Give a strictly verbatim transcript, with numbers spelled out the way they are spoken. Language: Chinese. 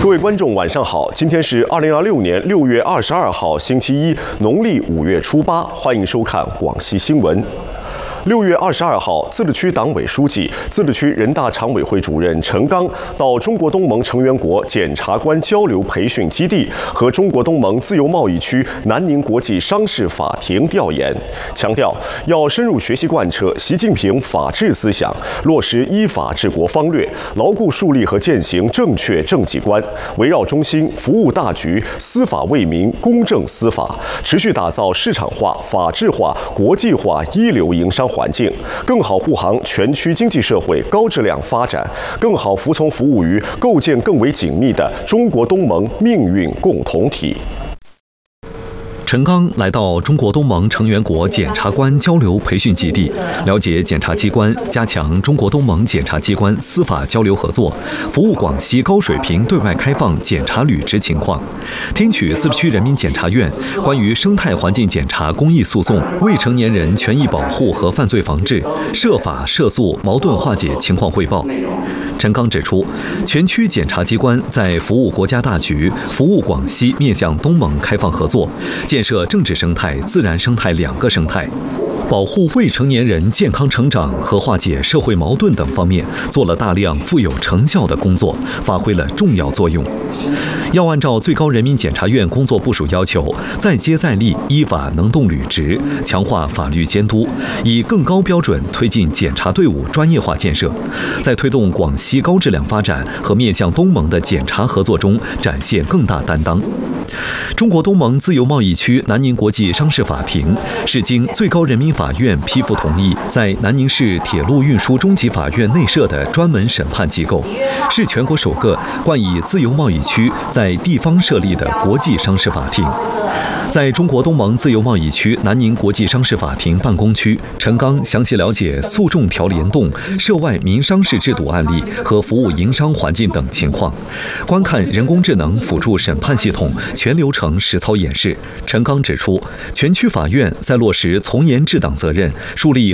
各位观众，晚上好！今天是二零二六年六月二十二号，星期一，农历五月初八。欢迎收看广西新闻。六月二十二号，自治区党委书记、自治区人大常委会主任陈刚到中国东盟成员国检察官交流培训基地和中国东盟自由贸易区南宁国际商事法庭调研，强调要深入学习贯彻习近平法治思想，落实依法治国方略，牢固树立和践行正确政绩观，围绕中心、服务大局、司法为民、公正司法，持续打造市场化、法治化、国际化一流营商环境，更好护航全区经济社会高质量发展，更好服从服务于构建更为紧密的中国东盟命运共同体。 陈刚来到中国东盟成员国检察官交流培训基地，了解检察机关加强中国东盟检察机关司法交流合作，服务广西高水平对外开放检察履职情况，听取自治区人民检察院关于生态环境检察公益诉讼、未成年人权益保护和犯罪防治、涉法涉诉矛盾化解情况汇报。陈刚指出，全区检察机关在服务国家大局、服务广西面向东盟开放合作，建设政治生态、自然生态两个生态，保护未成年人健康成长和化解社会矛盾等方面做了大量富有成效的工作，发挥了重要作用。要按照最高人民检察院工作部署要求，再接再厉，依法能动履职，强化法律监督，以更高标准推进检察队伍专业化建设，在推动广西高质量发展和面向东盟的检察合作中展现更大担当。中国东盟自由贸易区南宁国际商事法庭是经最高人民法院批复同意，在南宁市铁路运输中级法院内设的专门审判机构，是全国首个冠以自由贸易区在地方设立的国际商事法庭。在中国东盟自由贸易区南宁国际商事法庭办公区，陈刚详细了解诉讼条联动、涉外民商事制度案例和服务营商环境等情况，观看人工智能辅助审判系统全流程实操演示。陈刚指出，全区法院在落实从严治党责任、树立